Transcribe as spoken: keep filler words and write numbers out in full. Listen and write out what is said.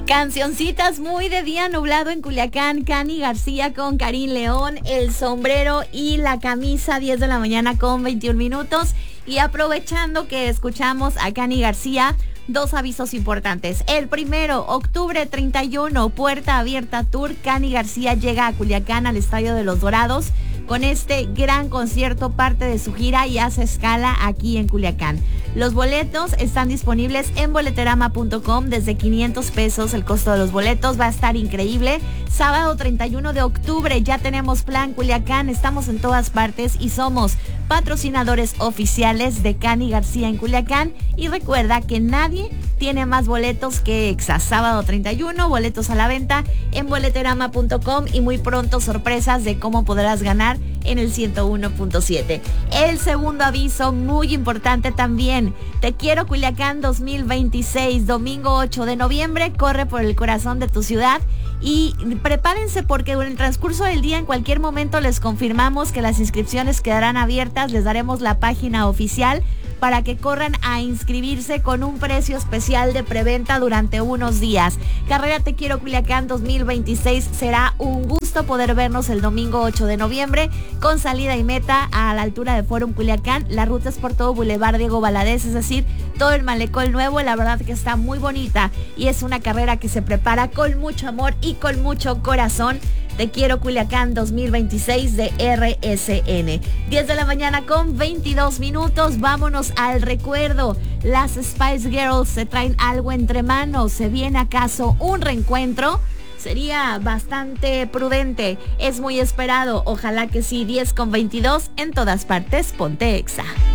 Cancioncitas muy de día nublado en Culiacán. Cani García con Karim León, El Sombrero y La Camisa, diez de la mañana con veintiún minutos. Y aprovechando que escuchamos a Cani García, dos avisos importantes. El primero, octubre treinta y uno, Puerta Abierta Tour. Cani García llega a Culiacán, al Estadio de los Dorados, con este gran concierto, parte de su gira, y hace escala aquí en Culiacán. Los boletos están disponibles en boleterama punto com desde quinientos pesos. El costo de los boletos va a estar increíble. Sábado treinta y uno de octubre ya tenemos plan Culiacán. Estamos en todas partes y somos patrocinadores oficiales de Cani García en Culiacán. Y recuerda que nadie tiene más boletos que Exa. Sábado treinta y uno, boletos a la venta en boleterama punto com y muy pronto sorpresas de cómo podrás ganar en el ciento uno punto siete. El segundo aviso, muy importante también. Te Quiero Culiacán dos mil veintiséis, domingo ocho de noviembre, corre por el corazón de tu ciudad. Y prepárense porque en el transcurso del día, en cualquier momento, les confirmamos que las inscripciones quedarán abiertas. Les daremos la página oficial para que corran a inscribirse con un precio especial de preventa durante unos días. Carrera Te Quiero Culiacán dos mil veintiséis, será un gusto poder vernos el domingo ocho de noviembre con salida y meta a la altura de Forum Culiacán. La ruta es por todo Boulevard Diego Valadez, es decir, todo el malecón nuevo. La verdad que está muy bonita y es una carrera que se prepara con mucho amor y con mucho corazón. Te Quiero Culiacán dos mil veintiséis de R S N. diez de la mañana con veintidós minutos. Vámonos al recuerdo. Las Spice Girls se traen algo entre manos. ¿Se viene acaso un reencuentro? Sería bastante prudente. Es muy esperado. Ojalá que sí. diez con veintidós en todas partes. Ponte Exa.